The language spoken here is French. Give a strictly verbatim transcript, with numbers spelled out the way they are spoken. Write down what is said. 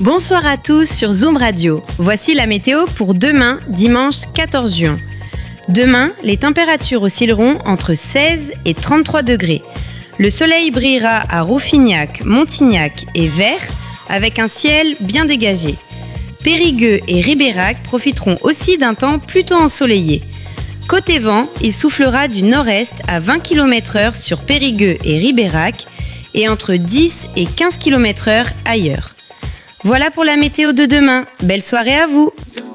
Bonsoir à tous sur Zoom Radio. Voici la météo pour demain, dimanche quatorze juin. Demain, les températures oscilleront entre seize et trente-trois degrés. Le soleil brillera à Rouffignac, Montignac et Vert avec un ciel bien dégagé. Périgueux et Ribérac profiteront aussi d'un temps plutôt ensoleillé. Côté vent, il soufflera du nord-est à vingt kilomètres heure sur Périgueux et Ribérac et entre dix et quinze kilomètres heure ailleurs. Voilà pour la météo de demain. Belle soirée à vous!